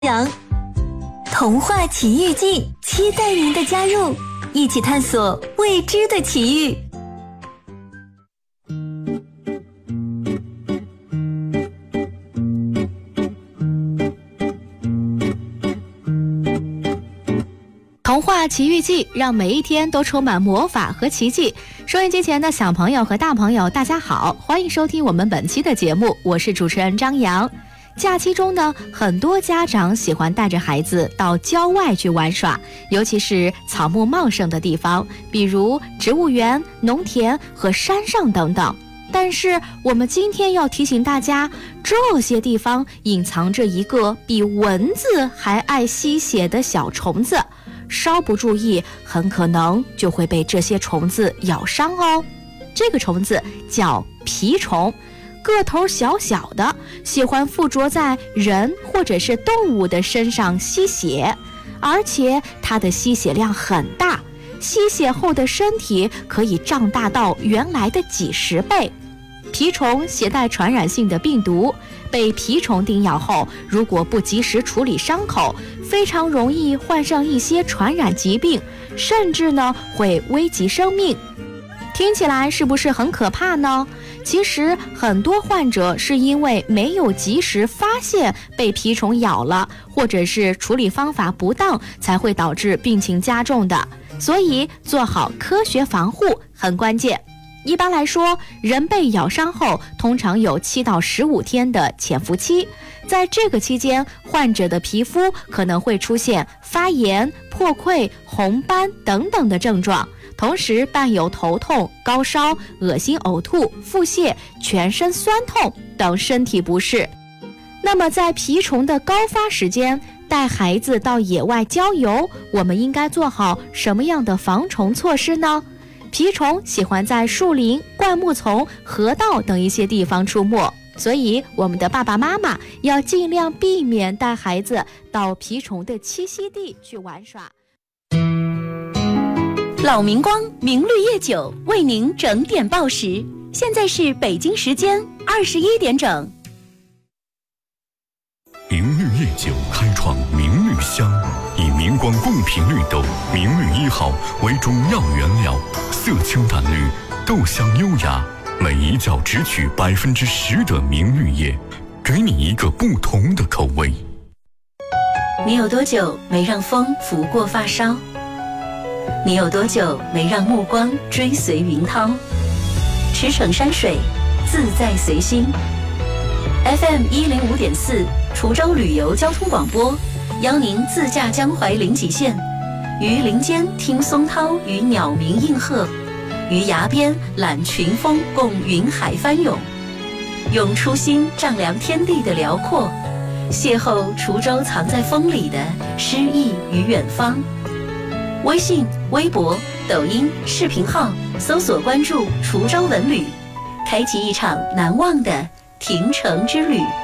阳童话奇遇记，期待您的加入，一起探索未知的奇遇。 童话奇遇记，让每一天都充满魔法和奇迹。收音机前的小朋友和大朋友，大家好，欢迎收听我们本期的节目，我是主持人张扬。假期中呢，很多家长喜欢带着孩子到郊外去玩耍，尤其是草木茂盛的地方，比如植物园、农田和山上等等。但是我们今天要提醒大家，这些地方隐藏着一个比蚊子还爱吸血的小虫子，稍不注意，很可能就会被这些虫子咬伤哦。这个虫子叫蜱虫，个头小小的，喜欢附着在人或者是动物的身上吸血，而且它的吸血量很大，吸血后的身体可以胀大到原来的几十倍。蜱虫携带传染性的病毒，被蜱虫叮咬后，如果不及时处理伤口，非常容易患上一些传染疾病，甚至呢会危及生命。听起来是不是很可怕呢？其实很多患者是因为没有及时发现被蜱虫咬了，或者是处理方法不当，才会导致病情加重的。所以做好科学防护很关键。一般来说，人被咬伤后通常有7到15天的潜伏期，在这个期间，患者的皮肤可能会出现发炎、破溃、红斑等等的症状，同时伴有头痛、高烧、恶心、呕吐、腹泻、全身酸痛等身体不适。那么在蜱虫的高发时间，带孩子到野外郊游，我们应该做好什么样的防虫措施呢？蜱虫喜欢在树林、灌木丛、河道等一些地方出没，所以我们的爸爸妈妈要尽量避免带孩子到蜱虫的栖息地去玩耍。 老明光明绿叶酒为您整点报时，现在是北京时间21点整。 明绿叶酒开创明绿香，以明光贡品绿豆明绿1号为中药原料，色清淡绿，豆香优雅，每一角只取10%的明绿叶，给你一个不同的口味。 你有多久没让风拂过发梢？你有多久没让目光追随云涛？驰骋山水，自在随心。FM 105.4滁州旅游交通广播，邀您自驾江淮临济县，于林间听松涛与鸟鸣应和，于崖边览群峰共云海翻涌，用初心丈量天地的辽阔，邂逅滁州藏在风里的诗意与远方。微信、微博、抖音、视频号搜索关注滁州文旅，开启一场难忘的停城之旅。